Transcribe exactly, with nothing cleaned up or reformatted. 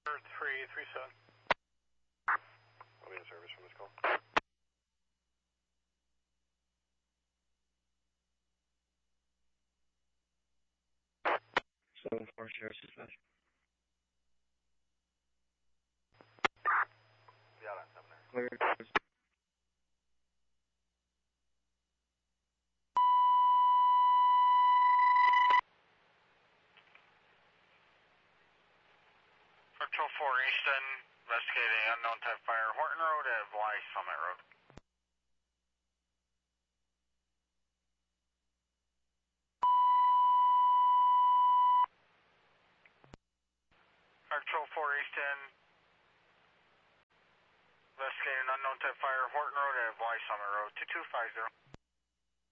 three three seven. I'll be in service from this call. seven four Sheriff's Dispatch. Be out on seven there. Clear. Patrol four Easton, investigating unknown type fire, Horton Road at Bly Summit Road. Patrol four Easton, investigating unknown type fire, Horton Road at Bly Summit Road, two two five zero.